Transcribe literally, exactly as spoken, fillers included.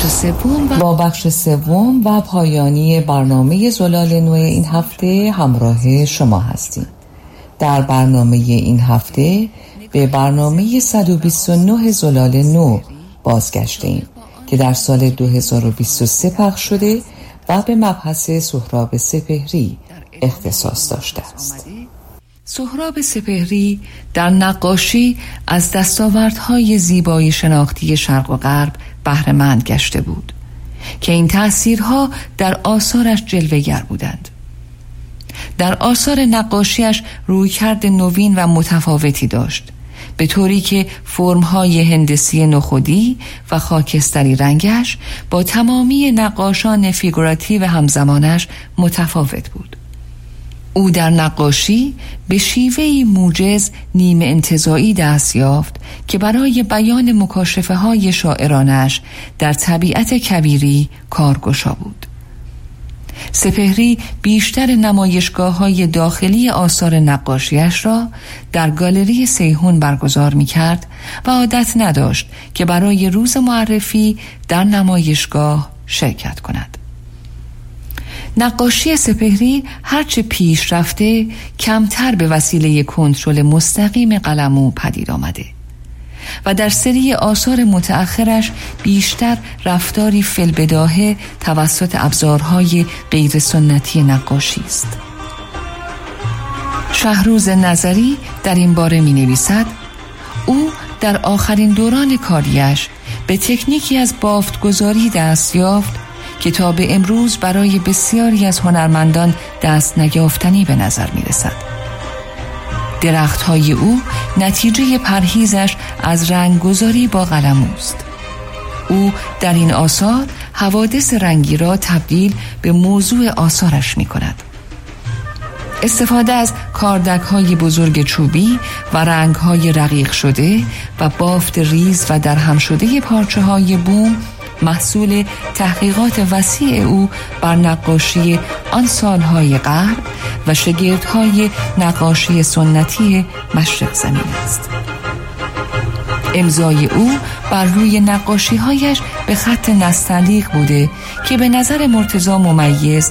بخش سوم و با بخش سوم و پایانی برنامه زلال نو این هفته همراه شما هستیم. در برنامه این هفته به برنامه صد و بیست و نه زلال نو بازگشتیم که در سال دو هزار و بیست و سه پخش شده و به مبحث سهراب سپهری اختصاص داشته است. سهراب سپهری در نقاشی از دستاوردهای زیبایی شناختی شرق و غرب بهره مند گشته بود که این تأثیرها در آثارش جلوه‌گر بودند. در آثار نقاشیش رویکرد نوین و متفاوتی داشت، به طوری که فرم‌های هندسی نخودی و خاکستری رنگش با تمامی نقاشان فیگوراتیو همزمانش متفاوت بود. او در نقاشی به شیوهی موجز نیمه انتزاعی دست یافت که برای بیان مکاشفه های شاعرانش در طبیعت کبیری کارگشا بود. سپهری بیشتر نمایشگاه های داخلی آثار نقاشیش را در گالری سیحون برگزار می کرد و عادت نداشت که برای روز معرفی در نمایشگاه شرکت کند. نقاشی سپهری هرچه پیش رفته کمتر به وسیله کنترل مستقیم قلمو پدید آمده و در سری آثار متأخرش بیشتر رفتاری فی‌البداهه توسط ابزارهای غیر سنتی نقاشی است. شهروز نظری در این باره می نویسد: او در آخرین دوران کاریش به تکنیکی از بافتگذاری دست یافت که تا به امروز برای بسیاری از هنرمندان دست نیافتنی به نظر می رسد. درخت‌های او نتیجه پرهیزش از رنگگذاری با قلموست. او در این آثار حوادث رنگی را تبدیل به موضوع آثارش می کند. استفاده از کاردک‌های بزرگ چوبی و رنگ‌های رقیق شده و بافت ریز و درهم شده پارچه‌های بوم محصول تحقیقات وسیع او بر نقاشی آن سالهای غرب و شگردهای نقاشی سنتی مشرق زمین است. امضای او بر روی نقاشی‌هایش به خط نستعلیق بوده که به نظر مرتضی ممیز